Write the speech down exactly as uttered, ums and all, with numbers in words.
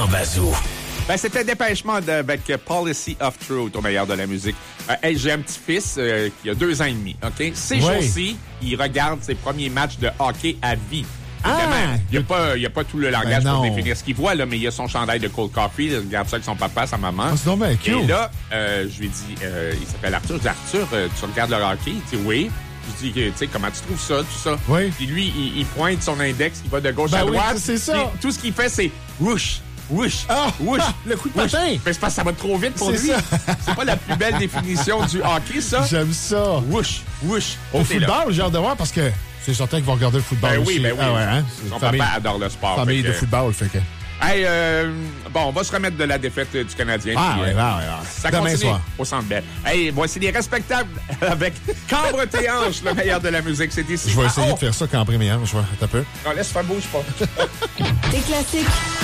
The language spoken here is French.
Bazou. Ben, c'était Dépêchement de, avec Policy of Truth au meilleur de la musique. Euh, hey, j'ai un petit-fils euh, qui a deux ans et demi, OK? Ces ouais. jours-ci, il regarde ses premiers matchs de hockey à vie. Ah! Évidemment, il n'y a, pas, il y a pas tout le langage Ben pour non. définir ce qu'il voit, là, mais il a son chandail de Cold Coffee. Il regarde ça avec son papa, sa maman. Ah, c'est donc bien cute. Et là, euh, je lui ai dit, euh, il s'appelle Arthur. Je dis, Arthur, euh, tu regardes le hockey? Il dit, oui. Je dis, tu sais, comment tu trouves ça, tout ça? Oui. Puis lui, il, il pointe son index, il va de gauche Ben à oui, droite. c'est ça. Puis tout ce qu'il fait, c'est whoosh. Whoosh! Ah! Whoosh! Ah! Le coup de Whoosh. patin! Mais c'est parce que ça va trop vite pour C'est lui. ça. C'est pas la plus belle définition du hockey, ça. J'aime ça. Whoosh! Whoosh! Au Tout est là. football, j'ai hâte de voir parce que c'est certain qu'ils vont regarder le football Ben aussi. oui, ben oui. Ah ouais, hein? Son Famille, papa adore le sport. famille fait de que- football, fait que... Hey, euh, bon, on va se remettre de la défaite euh, du Canadien. Ah, puis, ouais, euh, ouais, ouais. Ça Demain continue soir. au Centre Bell. Hey, voici les respectables avec Cambre tes hanches, le meilleur de la musique. C'est ici. Je vais Ah, essayer oh! de faire ça quand premier, hein. Je vais... Attends un peu. Non, laisse faire bouge pas. Des classiques